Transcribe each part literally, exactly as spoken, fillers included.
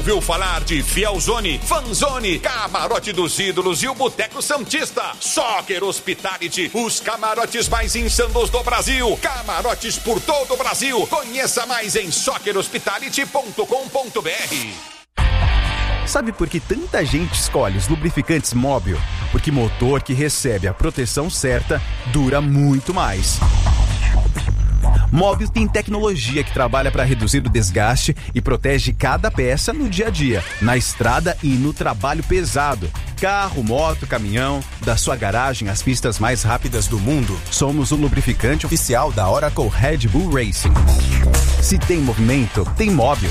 ouviu falar de Fielzone, Fanzone, Camarote dos Ídolos e o Boteco Santista? Soccer Hospitality, os camarotes mais insanos do Brasil. Camarotes por todo o Brasil. Conheça mais em soccer hospitality ponto com ponto b r. Sabe por que tanta gente escolhe os lubrificantes Móbil? Porque motor que recebe a proteção certa dura muito mais. Móbil tem tecnologia que trabalha para reduzir o desgaste e protege cada peça no dia a dia, na estrada e no trabalho pesado. Carro, moto, caminhão, da sua garagem às pistas mais rápidas do mundo. Somos o lubrificante oficial da Oracle Red Bull Racing. Se tem movimento, tem Móbil.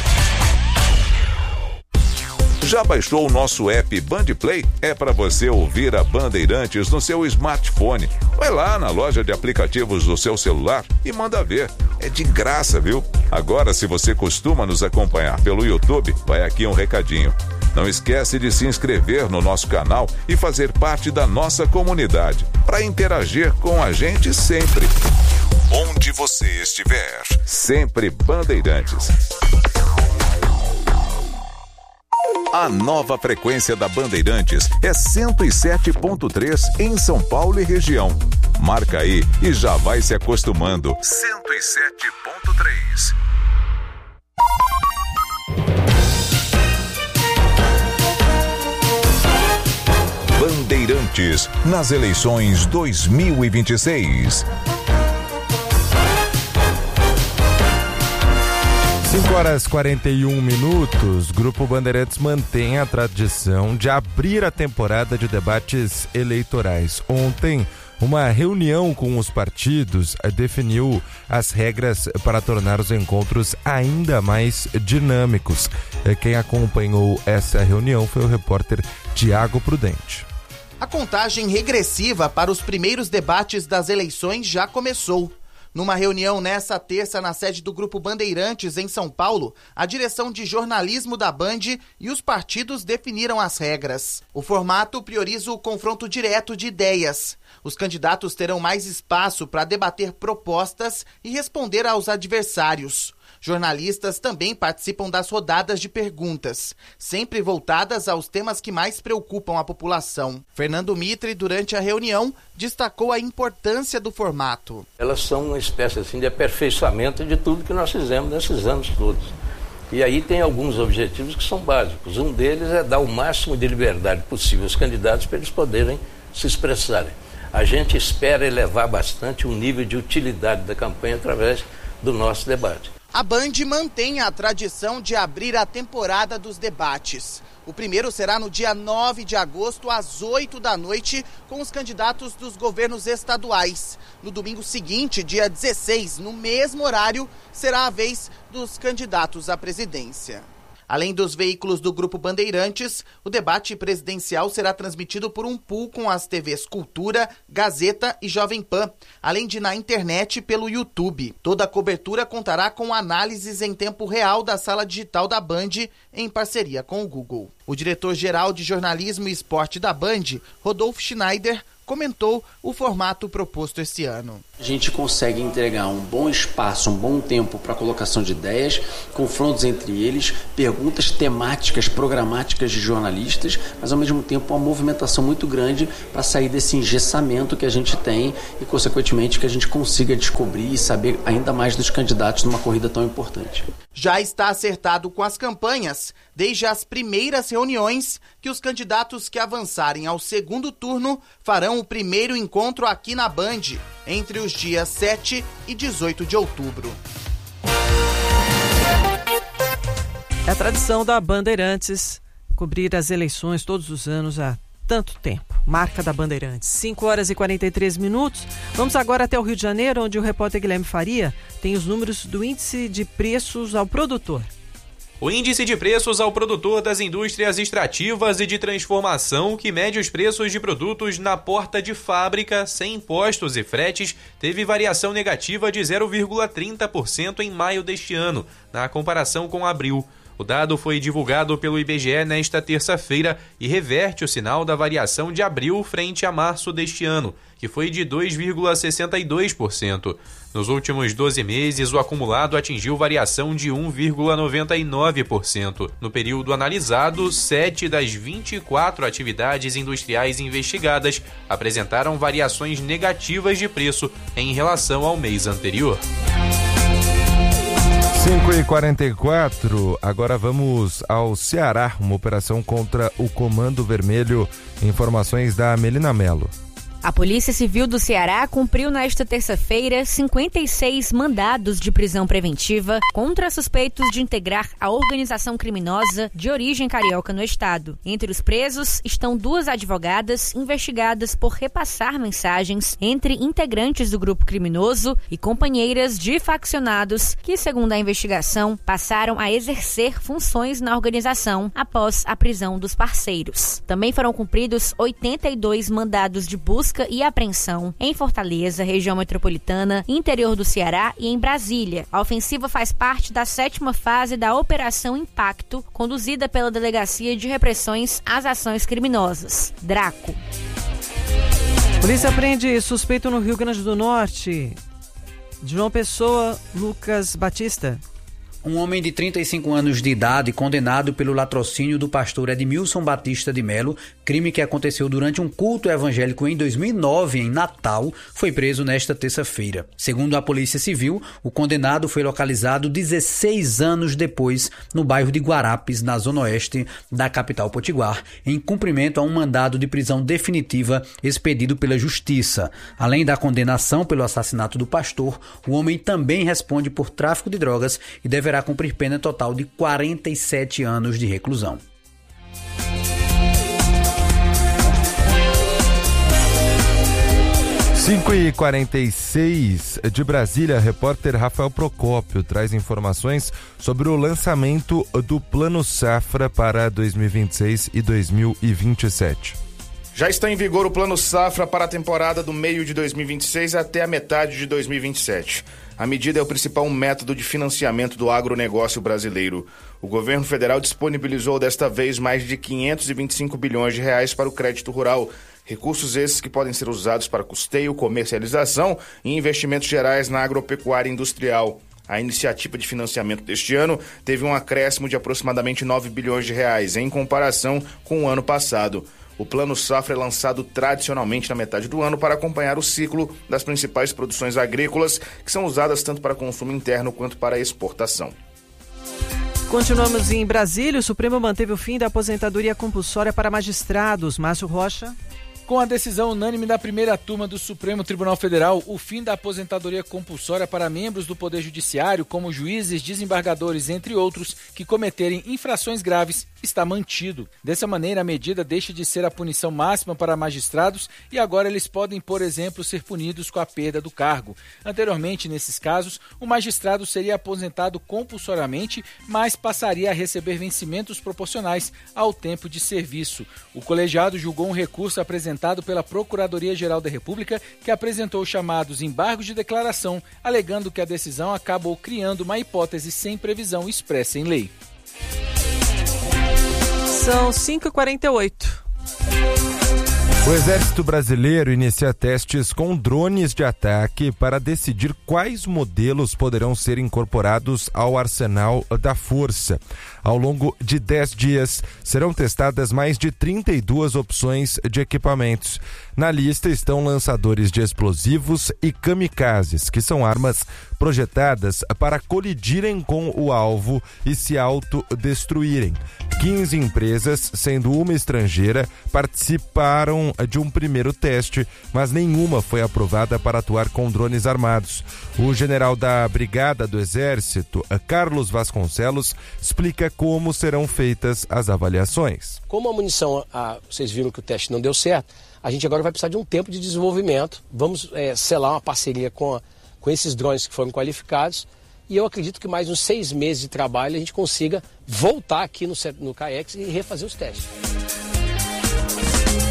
Já baixou o nosso app Band Play? É para você ouvir a Bandeirantes no seu smartphone. Vai lá na loja de aplicativos do seu celular e manda ver. É de graça, viu? Agora, se você costuma nos acompanhar pelo YouTube, vai aqui um recadinho. Não esquece de se inscrever no nosso canal e fazer parte da nossa comunidade, para interagir com a gente sempre. Onde você estiver, sempre Bandeirantes. A nova frequência da Bandeirantes é cento e sete ponto três em São Paulo e região. Marca aí e já vai se acostumando. cento e sete ponto três. Bandeirantes nas eleições dois mil e vinte e seis. cinco horas e quarenta e um minutos, Grupo Bandeirantes mantém a tradição de abrir a temporada de debates eleitorais. Ontem, uma reunião com os partidos definiu as regras para tornar os encontros ainda mais dinâmicos. Quem acompanhou essa reunião foi o repórter Tiago Prudente. A contagem regressiva para os primeiros debates das eleições já começou. Numa reunião nessa terça na sede do Grupo Bandeirantes, em São Paulo, a direção de jornalismo da Band e os partidos definiram as regras. O formato prioriza o confronto direto de ideias. Os candidatos terão mais espaço para debater propostas e responder aos adversários. Jornalistas também participam das rodadas de perguntas, sempre voltadas aos temas que mais preocupam a população. Fernando Mitre, durante a reunião, destacou a importância do formato. Elas são uma espécie assim, de aperfeiçoamento de tudo que nós fizemos nesses anos todos. E aí tem alguns objetivos que são básicos. Um deles é dar o máximo de liberdade possível aos candidatos para eles poderem se expressarem. A gente espera elevar bastante o nível de utilidade da campanha através do nosso debate. A Band mantém a tradição de abrir a temporada dos debates. O primeiro será no dia nove de agosto, às oito da noite, com os candidatos dos governos estaduais. No domingo seguinte, dia dezesseis, no mesmo horário, será a vez dos candidatos à presidência. Além dos veículos do Grupo Bandeirantes, o debate presidencial será transmitido por um pool com as T Vs Cultura, Gazeta e Jovem Pan, além de na internet pelo YouTube. Toda a cobertura contará com análises em tempo real da sala digital da Band, em parceria com o Google. O diretor-geral de Jornalismo e Esporte da Band, Rodolfo Schneider, comentou o formato proposto esse ano. A gente consegue entregar um bom espaço, um bom tempo para a colocação de ideias, confrontos entre eles, perguntas temáticas, programáticas de jornalistas, mas ao mesmo tempo uma movimentação muito grande para sair desse engessamento que a gente tem e, consequentemente, que a gente consiga descobrir e saber ainda mais dos candidatos numa corrida tão importante. Já está acertado com as campanhas, desde as primeiras reuniões, que os candidatos que avançarem ao segundo turno farão o primeiro encontro aqui na Band, entre os dias sete e dezoito de outubro. É a tradição da Bandeirantes cobrir as eleições todos os anos há tanto tempo. Marca da Bandeirantes. cinco horas e quarenta e três minutos. Vamos agora até o Rio de Janeiro, onde o repórter Guilherme Faria tem os números do índice de preços ao produtor. O índice de preços ao produtor das indústrias extrativas e de transformação, que mede os preços de produtos na porta de fábrica, sem impostos e fretes, teve variação negativa de zero vírgula trinta por cento em maio deste ano, na comparação com abril. O dado foi divulgado pelo I B G E nesta terça-feira e reverte o sinal da variação de abril frente a março deste ano, que foi de dois vírgula sessenta e dois por cento. Nos últimos doze meses, o acumulado atingiu variação de um vírgula noventa e nove por cento. No período analisado, sete das vinte e quatro atividades industriais investigadas apresentaram variações negativas de preço em relação ao mês anterior. cinco e quarenta e quatro, agora vamos ao Ceará, uma operação contra o Comando Vermelho. Informações da Melina Mello. A Polícia Civil do Ceará cumpriu nesta terça-feira cinquenta e seis mandados de prisão preventiva contra suspeitos de integrar a organização criminosa de origem carioca no estado. Entre os presos estão duas advogadas investigadas por repassar mensagens entre integrantes do grupo criminoso e companheiras de faccionados que, segundo a investigação, passaram a exercer funções na organização após a prisão dos parceiros. Também foram cumpridos oitenta e dois mandados de busca e apreensão em Fortaleza, região metropolitana, interior do Ceará e em Brasília. A ofensiva faz parte da sétima fase da Operação Impacto, conduzida pela Delegacia de Repressões às Ações Criminosas, DRACO. Polícia prende suspeito no Rio Grande do Norte. João Pessoa, Lucas Batista. Um homem de trinta e cinco anos de idade condenado pelo latrocínio do pastor Edmilson Batista de Melo, crime que aconteceu durante um culto evangélico em dois mil e nove em Natal, foi preso nesta terça-feira. Segundo a Polícia Civil, o condenado foi localizado dezesseis anos depois no bairro de Guarapes, na zona oeste da capital potiguar, em cumprimento a um mandado de prisão definitiva expedido pela Justiça. Além da condenação pelo assassinato do pastor, o homem também responde por tráfico de drogas e deve deverá cumprir pena total de quarenta e sete anos de reclusão. cinco e quarenta e seis de Brasília, repórter Rafael Procópio traz informações sobre o lançamento do Plano Safra para dois mil e vinte e seis e dois mil e vinte e sete. Já está em vigor o Plano Safra para a temporada do meio de dois mil e vinte e seis até a metade de dois mil e vinte e sete. A medida é o principal método de financiamento do agronegócio brasileiro. O governo federal disponibilizou desta vez mais de quinhentos e vinte e cinco bilhões de reais para o crédito rural. Recursos esses que podem ser usados para custeio, comercialização e investimentos gerais na agropecuária industrial. A iniciativa de financiamento deste ano teve um acréscimo de aproximadamente nove bilhões de reais, em comparação com o ano passado. O Plano Safra é lançado tradicionalmente na metade do ano para acompanhar o ciclo das principais produções agrícolas, que são usadas tanto para consumo interno quanto para exportação. Continuamos em Brasília. O Supremo manteve o fim da aposentadoria compulsória para magistrados. Márcio Rocha. Com a decisão unânime da primeira turma do Supremo Tribunal Federal, o fim da aposentadoria compulsória para membros do Poder Judiciário, como juízes, desembargadores, entre outros, que cometerem infrações graves, está mantido. Dessa maneira, a medida deixa de ser a punição máxima para magistrados e agora eles podem, por exemplo, ser punidos com a perda do cargo. Anteriormente, nesses casos, o magistrado seria aposentado compulsoriamente, mas passaria a receber vencimentos proporcionais ao tempo de serviço. O colegiado julgou um recurso apresentado pela Procuradoria-Geral da República, que apresentou os chamados embargos de declaração, alegando que a decisão acabou criando uma hipótese sem previsão expressa em lei. São cinco e quarenta e oito. O Exército Brasileiro inicia testes com drones de ataque para decidir quais modelos poderão ser incorporados ao arsenal da Força. Ao longo de dez dias, serão testadas mais de trinta e duas opções de equipamentos. Na lista estão lançadores de explosivos e kamikazes, que são armas projetadas para colidirem com o alvo e se autodestruírem. quinze empresas, sendo uma estrangeira, participaram de um primeiro teste, mas nenhuma foi aprovada para atuar com drones armados. O general da Brigada do Exército, Carlos Vasconcelos, explica como serão feitas as avaliações. Como a munição, ah, vocês viram que o teste não deu certo, a gente agora vai precisar de um tempo de desenvolvimento. Vamos é, selar uma parceria com, a, com esses drones que foram qualificados. E eu acredito que mais uns seis meses de trabalho a gente consiga voltar aqui no, no CAEX e refazer os testes.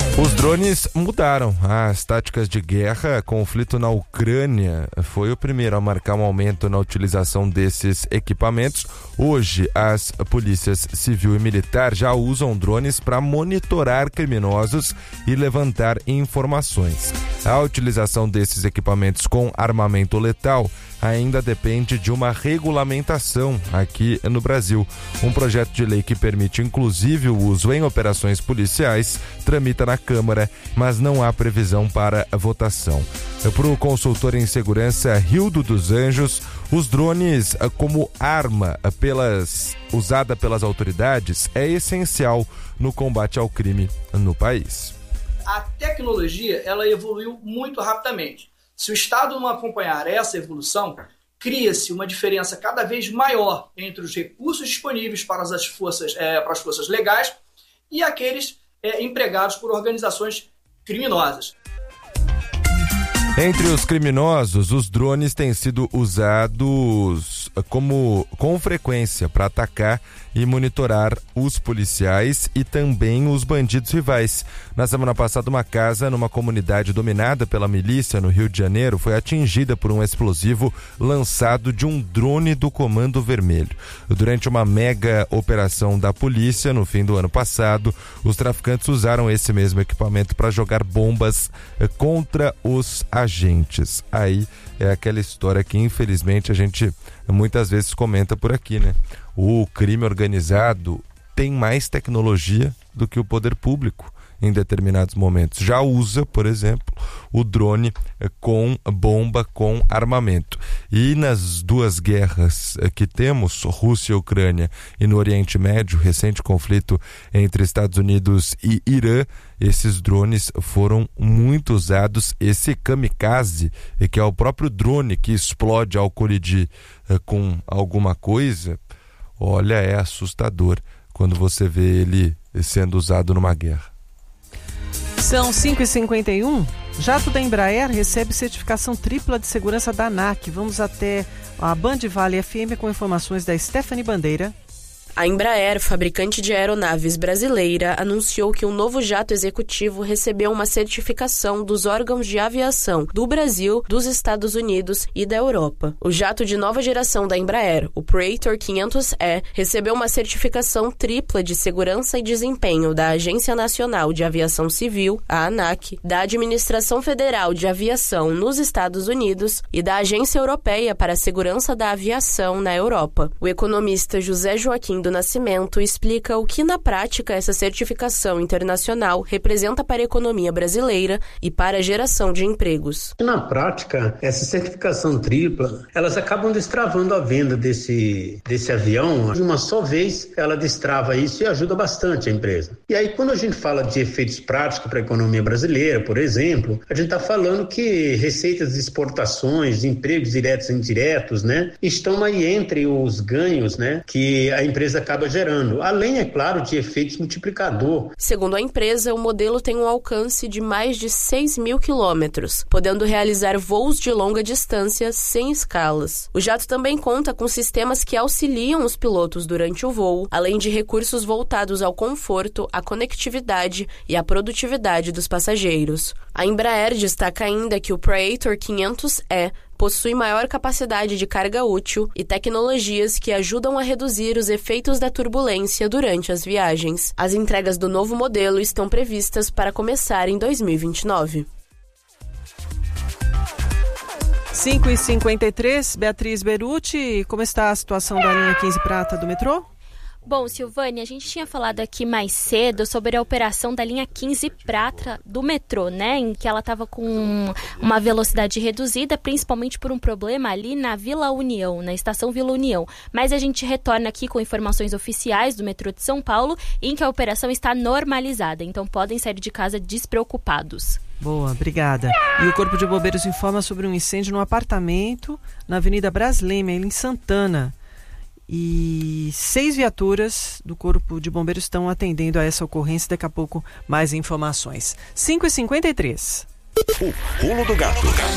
Os drones mudaram as táticas de guerra. Conflito na Ucrânia foi o primeiro a marcar um aumento na utilização desses equipamentos. Hoje, as polícias civil e militar já usam drones para monitorar criminosos e levantar informações. A utilização desses equipamentos com armamento letal ainda depende de uma regulamentação aqui no Brasil. Um projeto de lei que permite inclusive o uso em operações policiais tramita na Câmara, mas não há previsão para a votação. Para o consultor em segurança Rildo dos Anjos, os drones como arma pelas, usada pelas autoridades é essencial no combate ao crime no país. A tecnologia ela evoluiu muito rapidamente. Se o Estado não acompanhar essa evolução, cria-se uma diferença cada vez maior entre os recursos disponíveis para as forças, é, para as forças legais e aqueles é, empregados por organizações criminosas. Entre os criminosos, os drones têm sido usados como, com frequência para atacar e monitorar os policiais e também os bandidos rivais. Na semana passada, uma casa numa comunidade dominada pela milícia no Rio de Janeiro foi atingida por um explosivo lançado de um drone do Comando Vermelho. Durante uma mega operação da polícia no fim do ano passado, os traficantes usaram esse mesmo equipamento para jogar bombas contra os agentes. Aí é aquela história que infelizmente a gente muitas vezes comenta por aqui, né? O crime organizado tem mais tecnologia do que o poder público em determinados momentos. Já usa, por exemplo, o drone com bomba, com armamento. E nas duas guerras que temos, Rússia e Ucrânia, e no Oriente Médio, recente conflito entre Estados Unidos e Irã, esses drones foram muito usados. Esse kamikaze, que é o próprio drone que explode ao colidir com alguma coisa, olha, é assustador quando você vê ele sendo usado numa guerra. São cinco e cinquenta e um. Jato da Embraer recebe certificação tripla de segurança da ANAC. Vamos até a Band Vale F M com informações da Stephanie Bandeira. A Embraer, fabricante de aeronaves brasileira, anunciou que um novo jato executivo recebeu uma certificação dos órgãos de aviação do Brasil, dos Estados Unidos e da Europa. O jato de nova geração da Embraer, o Praetor quinhentos E, recebeu uma certificação tripla de segurança e desempenho da Agência Nacional de Aviação Civil, a ANAC, da Administração Federal de Aviação nos Estados Unidos e da Agência Europeia para a Segurança da Aviação na Europa. O economista José Joaquim do Nascimento explica o que na prática essa certificação internacional representa para a economia brasileira e para a geração de empregos. Na prática, essa certificação tripla, elas acabam destravando a venda desse, desse avião. De uma só vez, ela destrava isso e ajuda bastante a empresa. E aí, quando a gente fala de efeitos práticos para a economia brasileira, por exemplo, a gente está falando que receitas de exportações, empregos diretos e indiretos, né, estão aí entre os ganhos, né, que a empresa acaba gerando, além, é claro, de efeitos multiplicador. Segundo a empresa, o modelo tem um alcance de mais de seis mil quilômetros, podendo realizar voos de longa distância sem escalas. O jato também conta com sistemas que auxiliam os pilotos durante o voo, além de recursos voltados ao conforto, à conectividade e à produtividade dos passageiros. A Embraer destaca ainda que o Praetor quinhentos E possui maior capacidade de carga útil e tecnologias que ajudam a reduzir os efeitos da turbulência durante as viagens. As entregas do novo modelo estão previstas para começar em dois mil e vinte e nove. cinco e cinquenta e três, Beatriz Beruti, como está a situação da linha quinze Prata do metrô? Bom, Silvânia, a gente tinha falado aqui mais cedo sobre a operação da linha quinze Prata do metrô, né? Em que ela estava com uma velocidade reduzida, principalmente por um problema ali na Vila União, na estação Vila União. Mas a gente retorna aqui com informações oficiais do metrô de São Paulo, em que a operação está normalizada, então podem sair de casa despreocupados. Boa, obrigada. E o Corpo de Bombeiros informa sobre um incêndio no apartamento na Avenida Brasleme, em Santana. E seis viaturas do Corpo de Bombeiros estão atendendo a essa ocorrência. Daqui a pouco, mais informações. cinco e cinquenta e três. O pulo do gato.